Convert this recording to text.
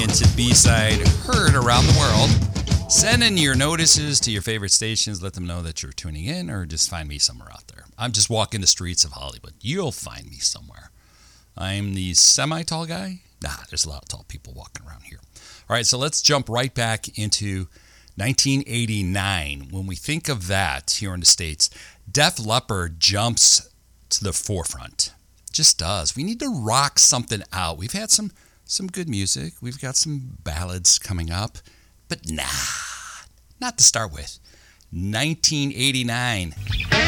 into B-Side Heard Around the World. Send in your notices to your favorite stations. Let them know that you're tuning in, or just find me somewhere out there. I'm just walking the streets of Hollywood. You'll find me somewhere. I'm the semi-tall guy. Nah, there's a lot of tall people walking around here. All right, so let's jump right back into 1989. When we think of that here in the States, Def Leppard jumps to the forefront. Just does. We need to rock something out. We've had some good music. We've got some ballads coming up. But nah, not to start with. 1989.